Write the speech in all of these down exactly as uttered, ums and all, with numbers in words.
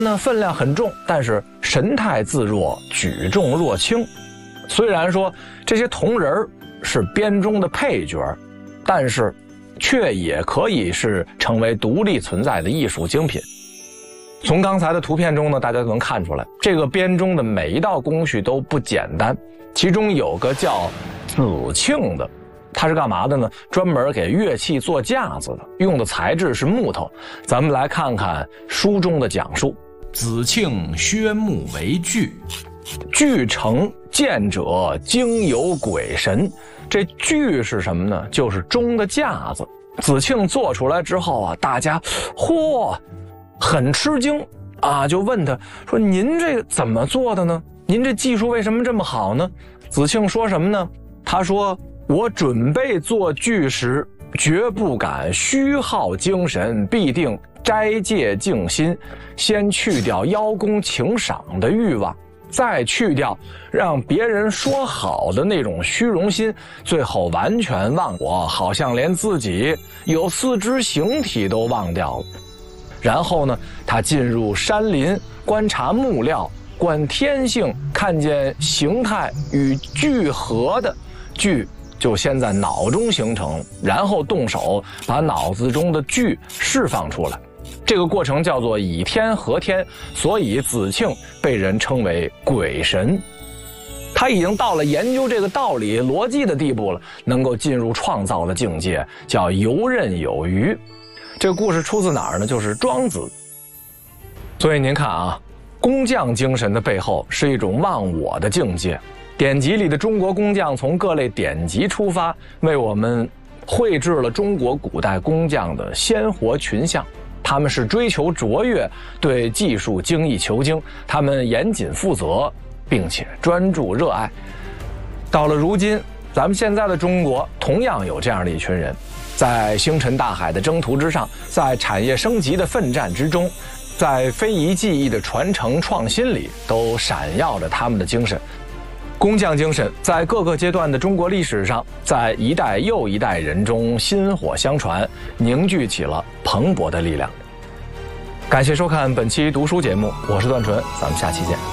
那分量很重，但是神态自若，举重若轻。虽然说这些铜人是编中的配角，但是却也可以是成为独立存在的艺术精品。从刚才的图片中呢，大家能看出来，这个编钟的每一道工序都不简单。其中有个叫子磬的，它是干嘛的呢？专门给乐器做架子的，用的材质是木头。咱们来看看书中的讲述。 子磬削木为具， 具成见者经有鬼神。这具是什么呢？就是钟的架子。子磬做出来之后啊，大家嚯很吃惊啊，就问他说：“您这个怎么做的呢？您这技术为什么这么好呢？”子磬说什么呢？他说：“我准备做具时，绝不敢虚耗精神，必定斋戒静心，先去掉邀功请赏的欲望，再去掉让别人说好的那种虚荣心，最后完全忘我，好像连自己有四肢形体都忘掉了。然后呢，他进入山林，观察木料，观天性，看见形态与聚合的聚。”就先在脑中形成，然后动手把脑子中的聚释放出来。这个过程叫做以天合天，所以子磬被人称为鬼神。他已经到了研究这个道理逻辑的地步了，能够进入创造的境界，叫游刃有余。这个故事出自哪儿呢？就是庄子。所以您看啊，工匠精神的背后是一种忘我的境界。典籍里的中国工匠从各类典籍出发，为我们绘制了中国古代工匠的鲜活群像。他们是追求卓越，对技术精益求精，他们严谨负责，并且专注热爱。到了如今，咱们现在的中国同样有这样的一群人，在星辰大海的征途之上，在产业升级的奋战之中，在非遗技艺的传承创新里，都闪耀着他们的精神。工匠精神在各个阶段的中国历史上，在一代又一代人中薪火相传，凝聚起了蓬勃的力量。感谢收看本期读书节目，我是段纯，咱们下期见。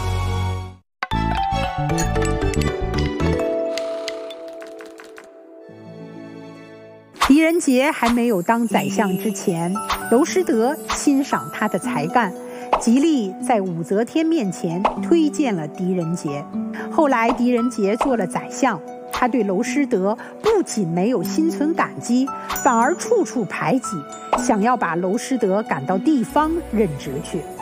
狄仁杰还没有当宰相之前，娄师德欣赏他的才干，极力在武则天面前推荐了狄仁杰。后来狄仁杰做了宰相，他对娄师德不仅没有心存感激，反而处处排挤，想要把娄师德赶到地方任职去。